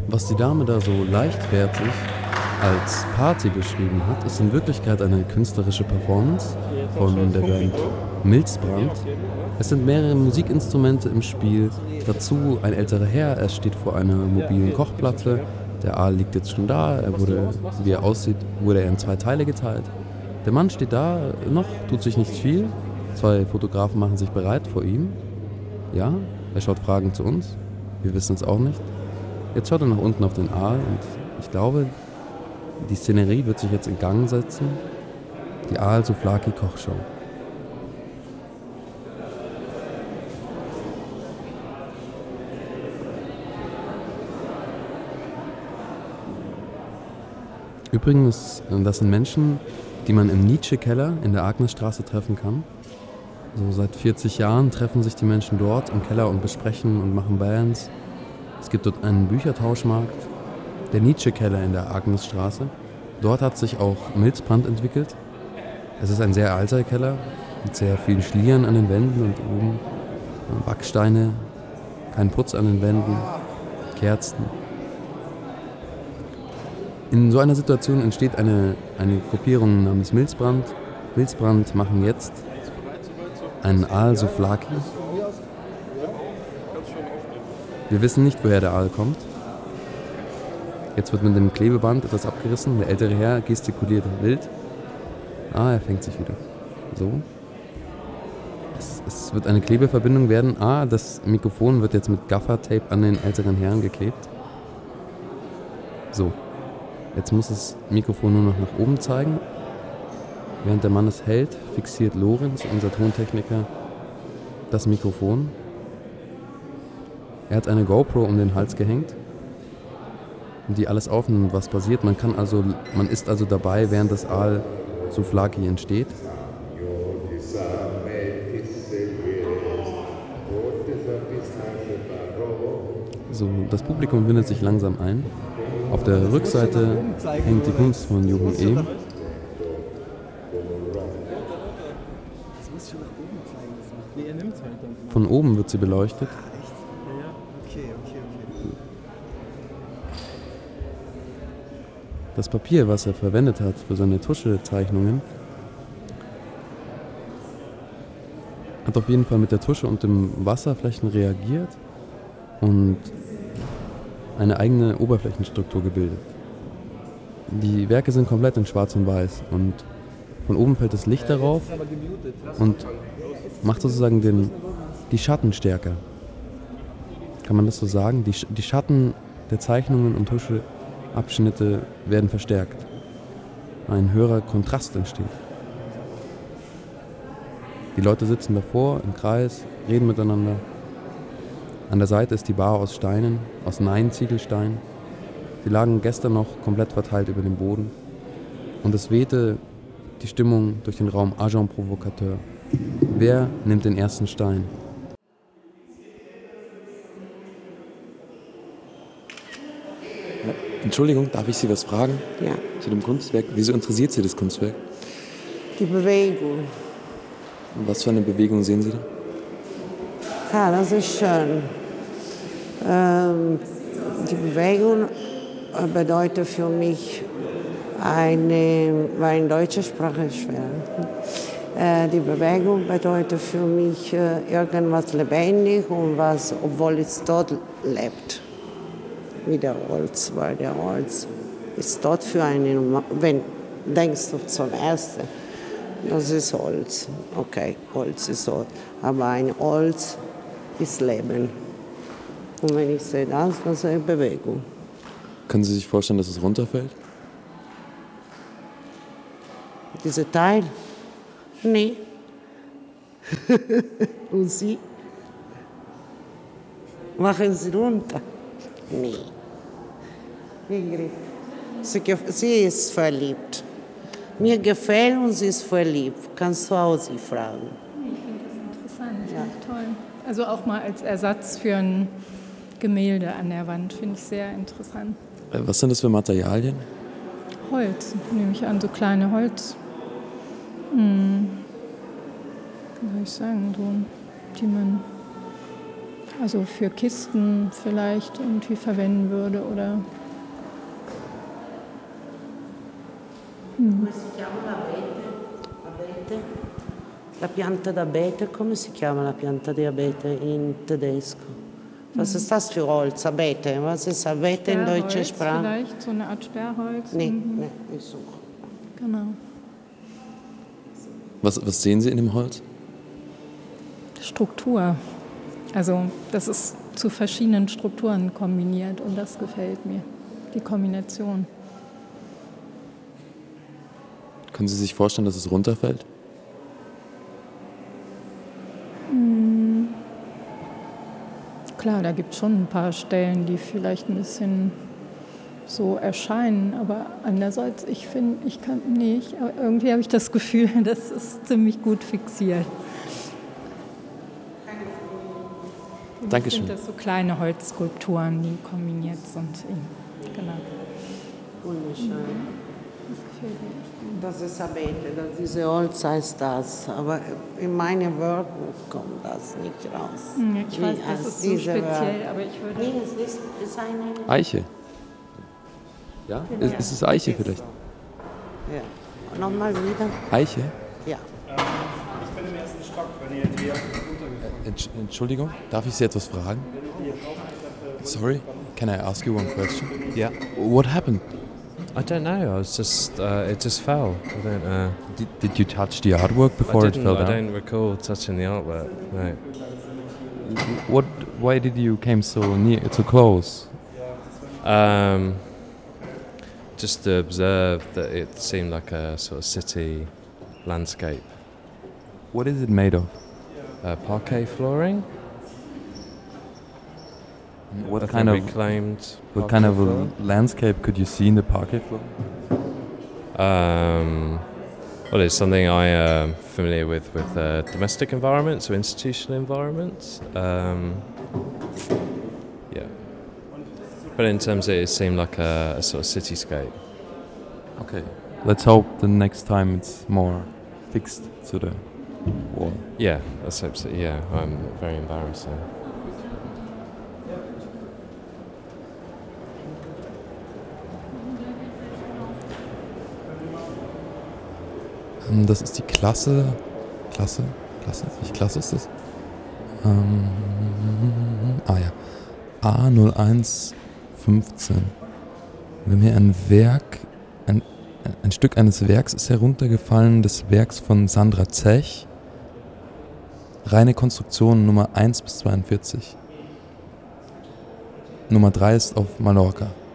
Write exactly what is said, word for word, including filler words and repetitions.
Was die Dame da so leichtfertig als Party beschrieben hat, ist in Wirklichkeit eine künstlerische Performance von der Band Milzbrand. Es sind mehrere Musikinstrumente im Spiel, dazu ein älterer Herr, er steht vor einer mobilen Kochplatte. Der Aal liegt jetzt schon da, er wurde, wie er aussieht, wurde er in zwei Teile geteilt. Der Mann steht da, noch tut sich nicht viel. Zwei Fotografen machen sich bereit vor ihm. Ja, er schaut fragend zu uns. Wir wissen es auch nicht. Jetzt schaut er nach unten auf den Aal und ich glaube, die Szenerie wird sich jetzt in Gang setzen. Die Aal-Souvlaki-Kochshow. Übrigens, das sind Menschen, die man im Nietzsche-Keller in der Agnesstraße treffen kann. So seit vierzig Jahren treffen sich die Menschen dort im Keller und besprechen und machen Bands. Es gibt dort einen Büchertauschmarkt, der Nietzsche-Keller in der Agnesstraße. Dort hat sich auch Milzbrand entwickelt. Es ist ein sehr alter Keller mit sehr vielen Schlieren an den Wänden und oben Backsteine, kein Putz an den Wänden, Kerzen. In so einer Situation entsteht eine, eine Gruppierung namens Milzbrand. Milzbrand machen jetzt einen Aal-Souvlaki. Wir wissen nicht, woher der Aal kommt. Jetzt wird mit dem Klebeband etwas abgerissen. Der ältere Herr gestikuliert wild. Ah, er fängt sich wieder. So. Es, es wird eine Klebeverbindung werden. Ah, das Mikrofon wird jetzt mit Gaffer-Tape an den älteren Herrn geklebt. So. Jetzt muss das Mikrofon nur noch nach oben zeigen. Während der Mann es hält, fixiert Lorenz, unser Tontechniker, das Mikrofon. Er hat eine GoPro um den Hals gehängt, die alles aufnimmt, was passiert. Man kann also, man ist also dabei, während das Aal-Souvlaki entsteht. So, das Publikum windet sich langsam ein. Auf der Rückseite hängt die Kunst von Jochen E. Von oben wird sie beleuchtet. Das Papier, was er verwendet hat für seine Tuschezeichnungen, hat auf jeden Fall mit der Tusche und dem Wasserflächen reagiert und eine eigene Oberflächenstruktur gebildet. Die Werke sind komplett in Schwarz und Weiß und von oben fällt das Licht darauf und macht sozusagen den, die Schatten stärker. Kann man das so sagen? Die, die Schatten der Zeichnungen und Tuscheabschnitte werden verstärkt. Ein höherer Kontrast entsteht. Die Leute sitzen davor im Kreis, reden miteinander. An der Seite ist die Bar aus Steinen, aus Nein-Ziegelstein. Sie lagen gestern noch komplett verteilt über dem Boden. Und es wehte die Stimmung durch den Raum Agent Provocateur. Wer nimmt den ersten Stein? Entschuldigung, darf ich Sie was fragen? Ja. Zu dem Kunstwerk. Wieso interessiert Sie das Kunstwerk? Die Bewegung. Und was für eine Bewegung sehen Sie da? Ja, das ist schön. Ähm, die Bewegung bedeutet für mich eine, weil in deutscher Sprache ist schwer. Äh, die Bewegung bedeutet für mich äh, irgendwas lebendig und was, obwohl es dort lebt. Wie der Holz, weil der Holz ist dort für einen, wenn denkst du zum Ersten, das ist Holz. Okay, Holz ist Holz. Aber ein Holz ist Leben. Und wenn ich sehe das, das ist eine Bewegung. Können Sie sich vorstellen, dass es runterfällt? Dieser Teil? Nee. Und Sie? Machen Sie runter? Nee. Ingrid, sie, sie ist verliebt. Mir gefällt und sie ist verliebt. Kannst du auch sie fragen? Ich finde das interessant, Ja. toll. Also auch mal als Ersatz für ein Gemälde an der Wand, finde ich sehr interessant. Was sind das für Materialien? Holz, nehme ich an, so kleine Holz. Hm. Wie soll ich sagen, so, die man also für Kisten vielleicht irgendwie verwenden würde oder. Come si chiama l'abete? Abete? La pianta d'abete, come si chiama la pianta di abete in tedesco? Was ist das für Holz? Abete. Was ist Abete in deutscher Sprache? Vielleicht so eine Art Sperrholz. Nee, Mhm. nee, ich suche. Genau. Was, was sehen Sie in dem Holz? Struktur. Also das ist zu verschiedenen Strukturen kombiniert und das gefällt mir, die Kombination. Können Sie sich vorstellen, dass es runterfällt? Hm. Klar, da gibt es schon ein paar Stellen, die vielleicht ein bisschen so erscheinen, aber andererseits, ich finde, ich kann nicht, irgendwie habe ich das Gefühl, das ist ziemlich gut fixiert. Dankeschön. Sind das so kleine Holzskulpturen, die kombiniert sind. Genau. Wunderschön. Das gefällt mir. Das ist Abete, das diese Holz heißt das. Aber in meinem Wörterbuch kommt das nicht raus. Hm, Ich weiß, Wie das heißt ist so diese speziell, Wörter? aber ich würde... Nee, es ist, ist eine... Eiche. Ja? Ist, ist es Eiche vielleicht? Ja. Nochmal wieder? Eiche? Ja. Ich bin im ersten Stock, wenn ihr hier runtergekommen Entsch- Entschuldigung, darf ich Sie etwas fragen? Sorry, can I ask you one question? Yeah. What happened? I don't know. I was just, uh, it just fell. I don't know. Did, did you touch the artwork before I it didn't. fell I down? don't recall touching the artwork. No. What? Why did you came so near, so close? Um, just to observe that it seemed like a sort of city landscape. What is it made of? Uh, parquet flooring. What I kind think of reclaimed? what kind parquet of floor. a landscape could you see in the parquet floor? Um, well, it's something I am familiar with with uh, domestic environments or institutional environments. Um, yeah, but in terms of it, it seemed like a, a sort of cityscape. Okay. Let's hope the next time it's more fixed to the wall. Yeah, that's absolutely. Yeah, I'm very embarrassing. Ähm, Das ist die Klasse. Klasse? Klasse? Welche Klasse ist das? Ähm, ah ja. A null eins fünfzehn. Wir haben hier ein Werk, ein, ein Stück eines Werks ist heruntergefallen, des Werks von Sandra Zech. Reine Konstruktion Nummer eins bis zweiundvierzig. Nummer drei ist auf Mallorca.